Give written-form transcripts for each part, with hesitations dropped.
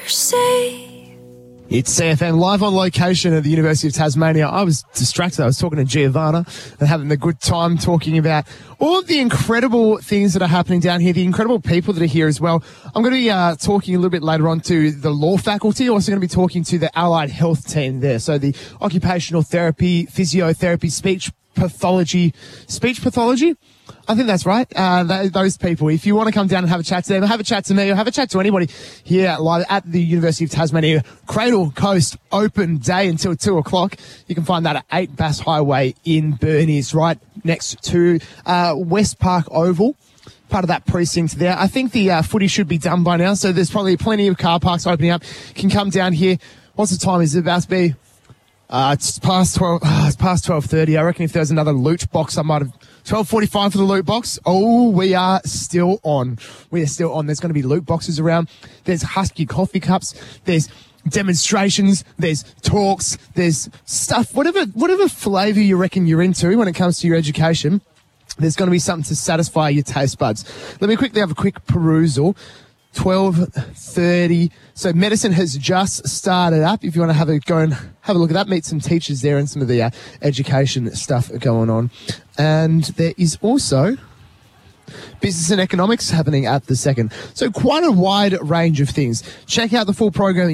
say. It's CFM live on location at the University of Tasmania. I was distracted. I was talking to Giovanna and having a good time talking about all of the incredible things that are happening down here, the incredible people that are here as well. I'm going to be talking a little bit later on to the law faculty. Also going to be talking to the allied health team there. So the occupational therapy, physiotherapy, speech pathology. I think that's right. Those people, if you want to come down and have a chat to them, have a chat to me, or have a chat to anybody here live at the University of Tasmania, Cradle Coast open day until 2 o'clock. You can find that at 8 Bass Highway in Burnies, right next to West Park Oval. Part of that precinct there. I think the footy should be done by now, so there's probably plenty of car parks opening up. You can come down here. What's the time? Is it about to be? It's past 12. It's past 12:30. I reckon if there's another loot box, I might have 12:45 for the loot box. Oh, we are still on. There's going to be loot boxes around. There's Husky coffee cups. There's demonstrations. There's talks. There's stuff. Whatever flavour you reckon you're into when it comes to your education, there's going to be something to satisfy your taste buds. Let me quickly have a quick perusal. 12:30. So medicine has just started up. If you want to have a look at that, meet some teachers there and some of the education stuff going on. And there is also business and economics happening at the second. So quite a wide range of things. Check out the full program at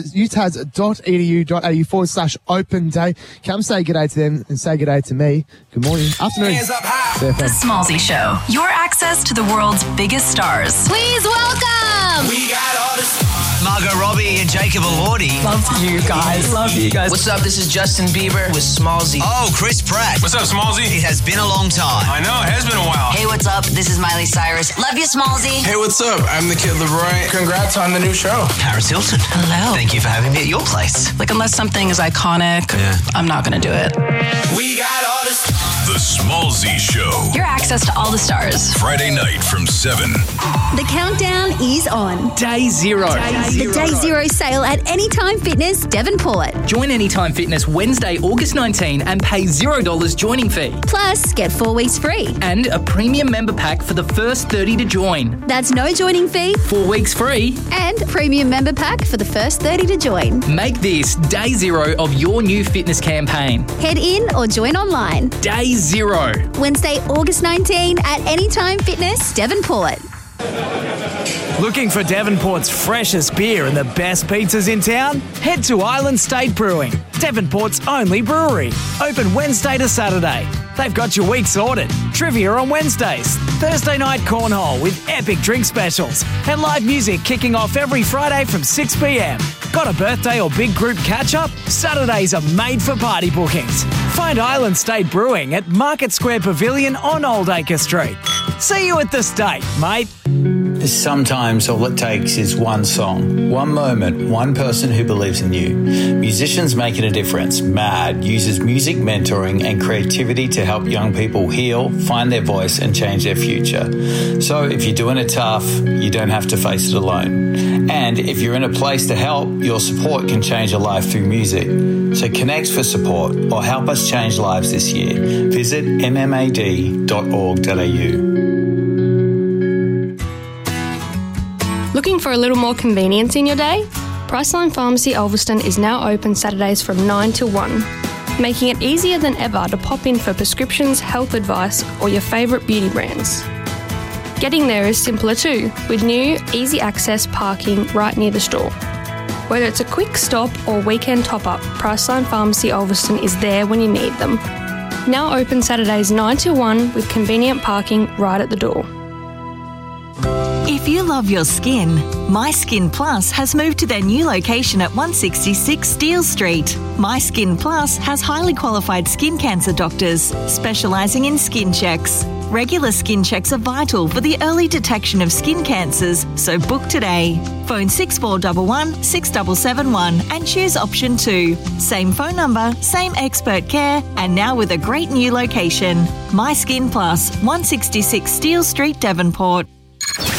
utas.edu.au/open day. Come say good day to them and say good day to me. Good morning. Afternoon. The Smallzy Show. Your access to the world's biggest stars. Please welcome. We got all this. Margot Robbie and Jacob Elordi. Love you guys. What's up? This is Justin Bieber with Smallzy. Oh, Chris Pratt. What's up, Smallzy? It has been a long time. I know, it has been a while. Hey, what's up? This is Miley Cyrus. Love you, Smallzy. Hey, what's up? I'm the Kid Leroy. Congrats on the new show. Paris Hilton. Hello. Thank you for having me at your place. Like, unless something is iconic, I'm not going to do it. We got all this. The Smallzy Show. Your access to all the stars. Friday night from 7. The countdown is on. Day zero. The Day Zero sale at Anytime Fitness Devonport. Join Anytime Fitness Wednesday, August 19 and pay $0 joining fee. Plus, get 4 weeks free. And a premium member pack for the first 30 to join. That's no joining fee. 4 weeks free. And premium member pack for the first 30 to join. Make this Day Zero of your new fitness campaign. Head in or join online. Day Zero. Wednesday, August 19 at Anytime Fitness Devonport. Looking for Devonport's freshest beer and the best pizzas in town? Head to Island State Brewing, Devonport's only brewery. Open Wednesday to Saturday. They've got your week sorted. Trivia on Wednesdays. Thursday night cornhole with epic drink specials. And live music kicking off every Friday from 6 p.m. Got a birthday or big group catch-up? Saturdays are made for party bookings. Find Island State Brewing at Market Square Pavilion on Oldacre Street. See you at the State, mate. Sometimes all it takes is one song, one moment, one person who believes in you. Musicians Making a Difference, MAD, uses music mentoring and creativity to help young people heal, find their voice and change their future. So if you're doing it tough, you don't have to face it alone. And if you're in a place to help, your support can change a life through music. So connect for support or help us change lives this year. Visit mmad.org.au. Looking for a little more convenience in your day? Priceline Pharmacy Ulverston is now open Saturdays from 9 till 1, making it easier than ever to pop in for prescriptions, health advice, or your favourite beauty brands. Getting there is simpler too, with new, easy access parking right near the store. Whether it's a quick stop or weekend top-up, Priceline Pharmacy Ulverston is there when you need them. Now open Saturdays 9 till 1 with convenient parking right at the door. If you love your skin, My Skin Plus has moved to their new location at 166 Steele Street. My Skin Plus has highly qualified skin cancer doctors specialising in skin checks. Regular skin checks are vital for the early detection of skin cancers, so book today. Phone 6411 6771 and choose option 2. Same phone number, same expert care, and now with a great new location. My Skin Plus, 166 Steele Street, Devonport.